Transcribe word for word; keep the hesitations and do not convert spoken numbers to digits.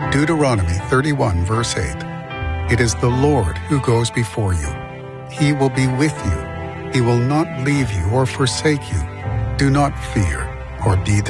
Deuteronomy thirty-one, verse eight. It is the Lord who goes before you. He will be with you. He will not leave you or forsake you. Do not fear or be dismayed.